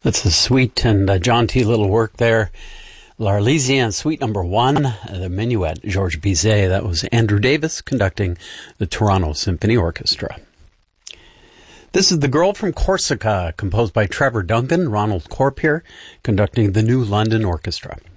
That's a sweet and jaunty little work there. L'Arlésienne, Suite Number 1, the Minuet, Georges Bizet. That was Andrew Davis conducting the Toronto Symphony Orchestra. This is The Girl from Corsica, composed by Trevor Duncan, Ronald Corp here, conducting the New London Orchestra.